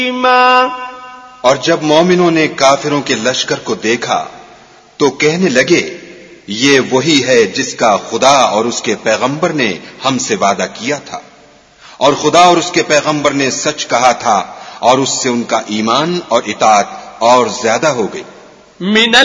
और जब मोमिनों ने काफिरों के लश्कर को देखा तो कहने लगे, ये वही है जिसका खुदा और उसके पैगंबर ने हमसे वादा किया था, और खुदा और उसके पैगंबर ने सच कहा था, और उससे उनका ईमान और इताअत और ज्यादा हो गई।